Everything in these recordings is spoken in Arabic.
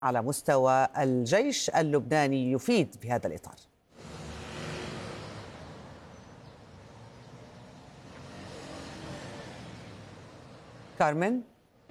على مستوى الجيش اللبناني يفيد في هذا الإطار؟ كارمن،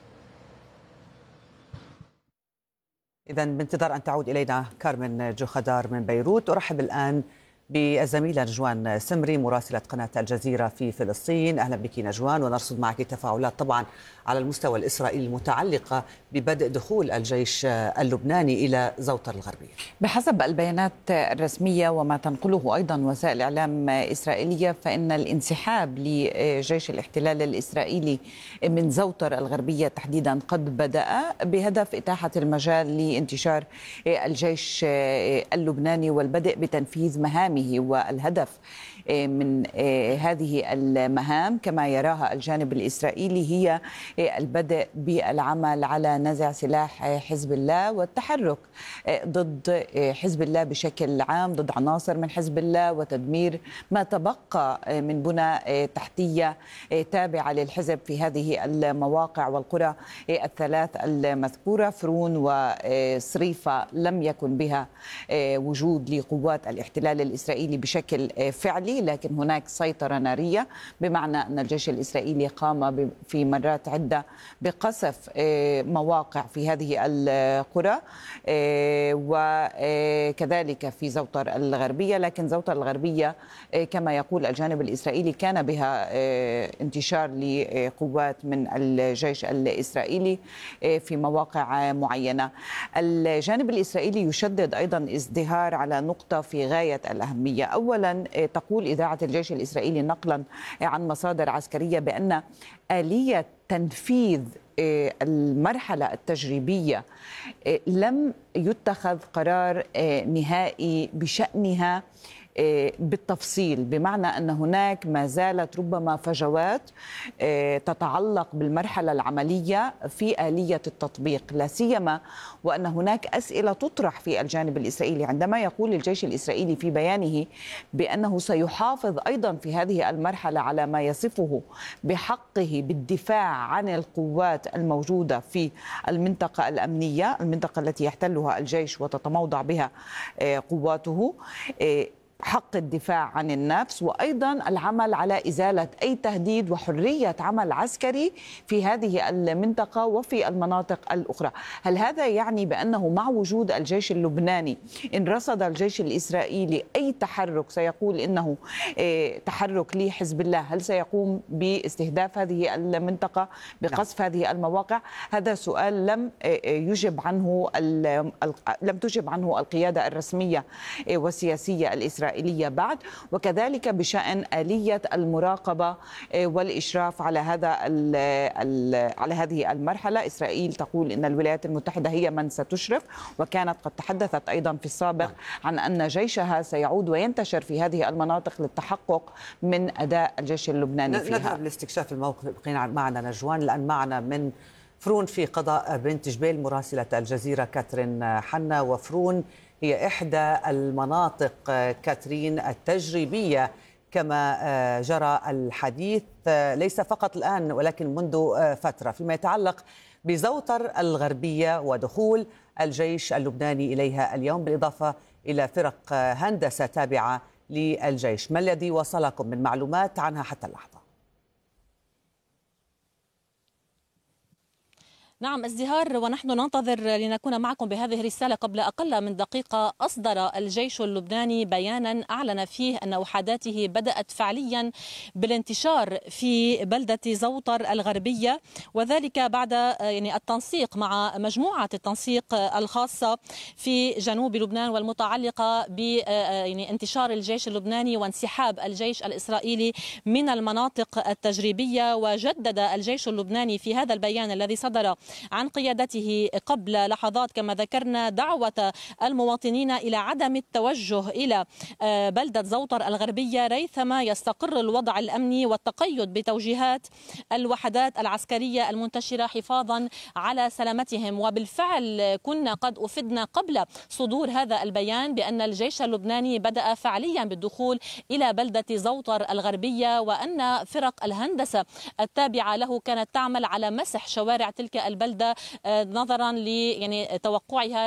إذا بانتظار أن تعود إلينا كارمن جوخدار من بيروت. أرحب الآن بالزميلة نجوان سمري مراسلة قناة الجزيرة في فلسطين. أهلا بك نجوان، ونرصد معك تفاعلات طبعا على المستوى الإسرائيلي المتعلقة ببدء دخول الجيش اللبناني إلى زوطر الغربية. بحسب البيانات الرسمية وما تنقله أيضا وسائل الإعلام إسرائيلية، فإن الانسحاب لجيش الاحتلال الإسرائيلي من زوطر الغربية تحديدا قد بدأ بهدف إتاحة المجال لانتشار الجيش اللبناني والبدء بتنفيذ مهامه. والهدف من هذه المهام كما يراها الجانب الإسرائيلي هي البدء بالعمل على نزع سلاح حزب الله والتحرك ضد حزب الله بشكل عام، ضد عناصر من حزب الله، وتدمير ما تبقى من بنى تحتية تابعة للحزب في هذه المواقع والقرى الثلاث المذكورة. فرون وصريفة لم يكن بها وجود لقوات الاحتلال الإسرائيلي بشكل فعلي، لكن هناك سيطرة نارية، بمعنى أن الجيش الإسرائيلي قام في مرات عدة بقصف مواقع في هذه القرى وكذلك في زوطر الغربية. لكن زوطر الغربية كما يقول الجانب الإسرائيلي كان بها انتشار لقوات من الجيش الإسرائيلي في مواقع معينة. الجانب الإسرائيلي يشدد أيضا ازدهار على نقطة في غاية الأهمية. أولا تقول إذاعة الجيش الإسرائيلي نقلا عن مصادر عسكرية بأن آلية تنفيذ المرحلة التجريبية لم يتخذ قرار نهائي بشأنها بالتفصيل، بمعنى أن هناك ما زالت ربما فجوات تتعلق بالمرحلة العملية في آلية التطبيق، لا سيما وأن هناك أسئلة تطرح في الجانب الإسرائيلي. عندما يقول الجيش الإسرائيلي في بيانه بأنه سيحافظ أيضا في هذه المرحلة على ما يصفه بحقه بالدفاع عن القوات الموجودة في المنطقة الأمنية، المنطقة التي يحتلها الجيش وتتموضع بها قواته، حق الدفاع عن النفس، وأيضا العمل على إزالة أي تهديد وحرية عمل عسكري في هذه المنطقة وفي المناطق الأخرى. هل هذا يعني بأنه مع وجود الجيش اللبناني إن رصد الجيش الإسرائيلي أي تحرك سيقول إنه تحرك لحزب الله، هل سيقوم باستهداف هذه المنطقة بقصف هذه المواقع؟ هذا سؤال لم تجب عنه القيادة الرسمية والسياسية الإسرائيلية بعد. وكذلك بشأن آلية المراقبة والإشراف على على هذه المرحلة. إسرائيل تقول إن الولايات المتحدة هي من ستشرف، وكانت قد تحدثت أيضا في السابق عن أن جيشها سيعود وينتشر في هذه المناطق للتحقق من أداء الجيش اللبناني فيها. نذهب لاستكشاف الموقف. بقينا معنا نجوان الآن، معنا من فرون في قضاء بنت جبيل مراسلة الجزيرة كاترين حنا. وفرون هي إحدى المناطق كاترين التجريبية كما جرى الحديث ليس فقط الآن ولكن منذ فترة فيما يتعلق بزوطر الغربية ودخول الجيش اللبناني إليها اليوم، بالإضافة إلى فرق هندسة تابعة للجيش. ما الذي وصلكم من معلومات عنها حتى اللحظة؟ نعم ازدهار، ونحن ننتظر لنكون معكم بهذه الرسالة. قبل أقل من دقيقة أصدر الجيش اللبناني بيانا أعلن فيه أن وحداته بدأت فعليا بالانتشار في بلدة زوطر الغربية، وذلك بعد التنسيق مع مجموعة التنسيق الخاصة في جنوب لبنان والمتعلقة بانتشار الجيش اللبناني وانسحاب الجيش الإسرائيلي من المناطق التجريبية. وجدد الجيش اللبناني في هذا البيان الذي صدر عن قيادته قبل لحظات كما ذكرنا دعوة المواطنين إلى عدم التوجه إلى بلدة زوطر الغربية ريثما يستقر الوضع الأمني، والتقيد بتوجيهات الوحدات العسكرية المنتشرة حفاظا على سلامتهم. وبالفعل كنا قد أفدنا قبل صدور هذا البيان بأن الجيش اللبناني بدأ فعليا بالدخول إلى بلدة زوطر الغربية، وأن فرق الهندسة التابعة له كانت تعمل على مسح شوارع تلك البلدة نظرا لتوقعها